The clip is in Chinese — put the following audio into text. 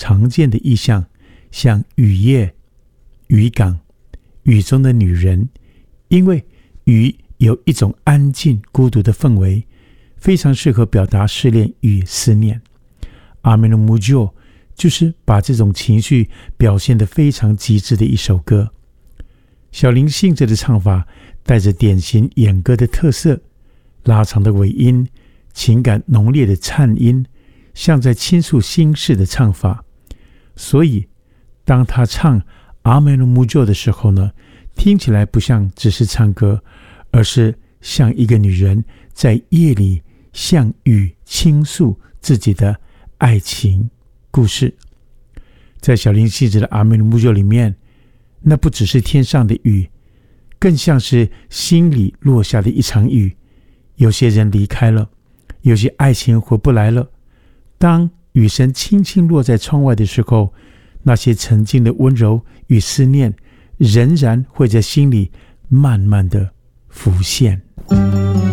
常见的意象，像雨夜、渔港、雨中的女人，因为雨有一种安静孤独的氛围，非常适合表达失恋与思念。阿梅诺木就就是把这种情绪表现得非常极致的一首歌。小林幸子的唱法带着典型演歌的特色，拉长的尾音，情感浓烈的颤音，像在倾诉心事的唱法。所以当他唱阿梅诺木就的时候呢，听起来不像只是唱歌，而是像一个女人在夜里向雨倾诉自己的爱情故事。在小林幸子的阿梅诺木就里面，那不只是天上的雨，更像是心里落下的一场雨。有些人离开了，有些爱情回不来了。当雨声轻轻落在窗外的时候，那些曾经的温柔与思念仍然会在心里慢慢的浮现。